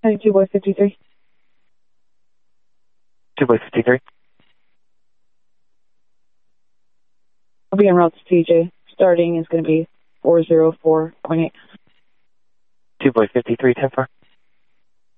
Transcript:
92 boy 53. 2 boy 53. I'll be en route to TJ. Starting is going to be 404.8. 2 boy 53, 10-4.